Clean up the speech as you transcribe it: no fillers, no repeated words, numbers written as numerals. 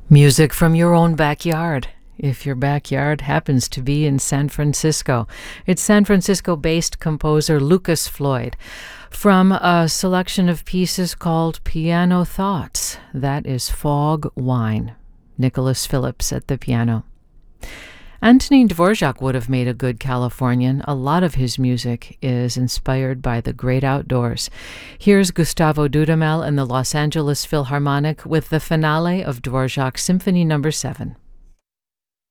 Music from your own backyard, if your backyard happens to be in San Francisco. It's San Francisco-based composer Lucas Floyd from a selection of pieces called Piano Thoughts. That is Fog Wine. Nicholas Phillips at the piano. Antonin Dvorak would have made a good Californian. A lot of his music is inspired by the great outdoors. Here's Gustavo Dudamel and the Los Angeles Philharmonic with the finale of Dvorak's Symphony No. 7.